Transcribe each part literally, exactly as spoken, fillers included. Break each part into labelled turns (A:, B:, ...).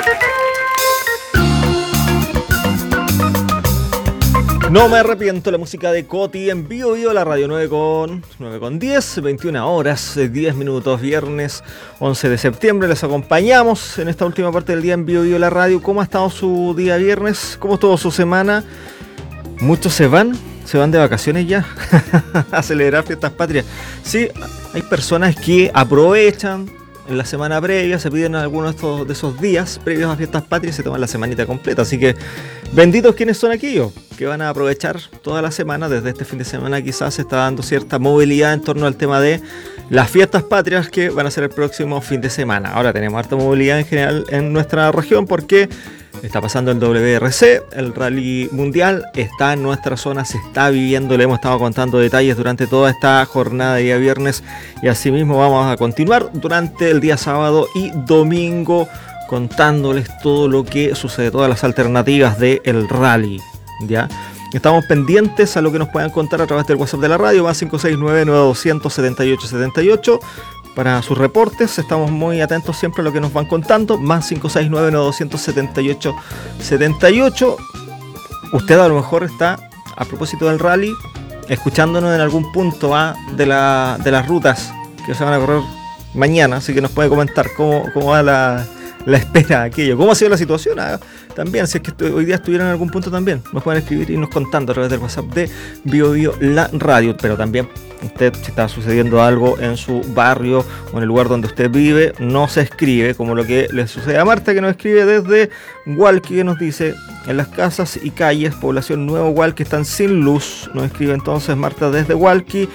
A: No me arrepiento, la música de Coti en Bio Bio, la radio nueve con diez, veintiuna horas, diez minutos, viernes once de septiembre. Les acompañamos en esta última parte del día en Bio Bio, la radio. ¿Cómo ha estado su día viernes? ¿Cómo estuvo su semana? Muchos se van, se van de vacaciones ya a celebrar fiestas patrias. Sí, hay personas que aprovechan en la semana previa, se piden algunos de, estos, de esos días previos a fiestas patrias y se toman la semanita completa. Así que benditos quienes son aquellos que van a aprovechar toda la semana. Desde este fin de semana quizás se está dando cierta movilidad en torno al tema de las fiestas patrias que van a ser el próximo fin de semana. Ahora tenemos harta movilidad en general en nuestra región porque está pasando el W R C, el Rally Mundial, está en nuestra zona, se está viviendo, le hemos estado contando detalles durante toda esta jornada de día viernes y asimismo vamos a continuar durante el día sábado y domingo contándoles todo lo que sucede, todas las alternativas del rally, ¿ya? Estamos pendientes a lo que nos puedan contar a través del WhatsApp de la radio, más cinco seis nueve, nueve dos cero cero, siete ocho siete ocho. Para sus reportes, estamos muy atentos siempre a lo que nos van contando, más cinco seis nueve, nueve dos cero cero, siete ocho siete ocho. Usted a lo mejor está, a propósito del rally, escuchándonos en algún punto ¿ah? de, la, de las rutas que se van a correr mañana, así que nos puede comentar cómo, cómo va la, la espera de aquello, cómo ha sido la situación. ¿ah? También, si es que hoy día estuvieran en algún punto también, nos pueden escribir y nos contando a través del WhatsApp de Bio Bio la radio, pero también usted, si está sucediendo algo en su barrio o en el lugar donde usted vive, no se escribe, como lo que le sucede a Marta, que nos escribe desde Hualqui, que nos dice: en las casas y calles, población Nuevo Hualqui, están sin luz. Nos escribe entonces Marta desde Hualqui.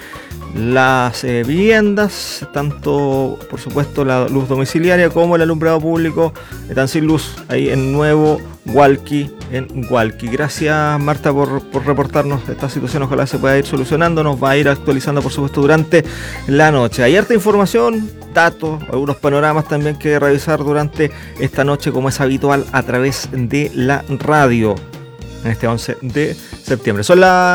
A: Las eh, viviendas, tanto por supuesto la luz domiciliaria como el alumbrado público, están sin luz ahí en Nuevo Hualqui, en Hualqui. Gracias Marta por, por reportarnos esta situación, ojalá se pueda ir solucionando, nos va a ir actualizando por supuesto durante la noche. Hay harta información, datos, algunos panoramas también que revisar durante esta noche como es habitual a través de la radio en este once de septiembre. Son las